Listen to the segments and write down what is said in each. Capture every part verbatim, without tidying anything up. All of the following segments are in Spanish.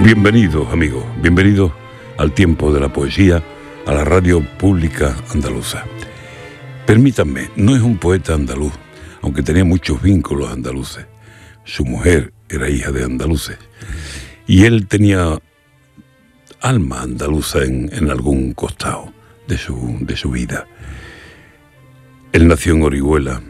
Bienvenidos, amigos, bienvenidos al tiempo de la poesía, a la radio pública andaluza. Permítanme, no es un poeta andaluz, aunque tenía muchos vínculos andaluces. Su mujer era hija de andaluces y él tenía alma andaluza en, en algún costado de su, de su vida. Él nació en Orihuela,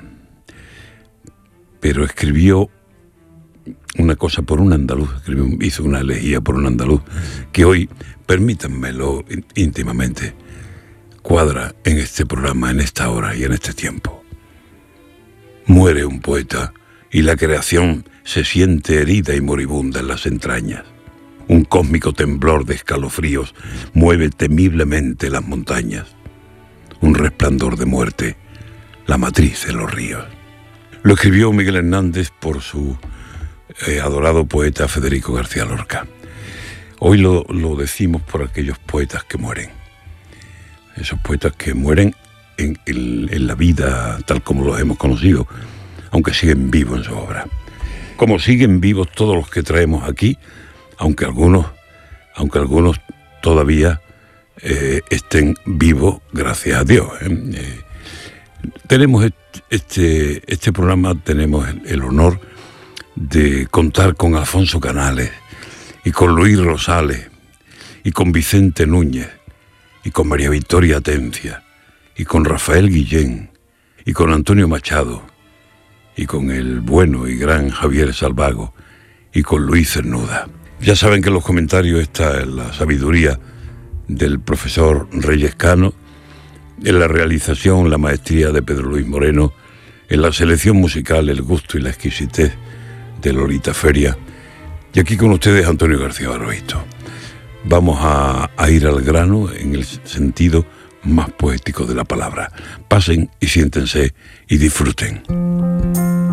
pero escribió una cosa por un andaluz, escribió, hizo una elegía por un andaluz, que hoy, permítanmelo íntimamente, cuadra en este programa, en esta hora y en este tiempo. Muere un poeta y la creación se siente herida y moribunda en las entrañas. Un cósmico temblor de escalofríos mueve temiblemente las montañas. Un resplandor de muerte, la matriz de los ríos. Lo escribió Miguel Hernández por su eh, adorado poeta Federico García Lorca. Hoy lo, lo decimos por aquellos poetas que mueren. Esos poetas que mueren en, en, en la vida tal como los hemos conocido, aunque siguen vivos en su obra. Como siguen vivos todos los que traemos aquí, aunque algunos, aunque algunos todavía eh, estén vivos, gracias a Dios. ¿eh? Eh, tenemos este, este programa, tenemos el, el honor de contar con Alfonso Canales y con Luis Rosales y con Vicente Núñez y con María Victoria Atencia y con Rafael Guillén y con Antonio Machado y con el bueno y gran Javier Salvago y con Luis Cernuda. Ya saben que en los comentarios está la sabiduría del profesor Reyes Cano, en la realización la maestría de Pedro Luis Moreno, en la selección musical el gusto y la exquisitez de Lolita Feria, y aquí con ustedes Antonio García Baroisto. Vamos a, a ir al grano en el sentido más poético de la palabra. Pasen y siéntense y disfruten.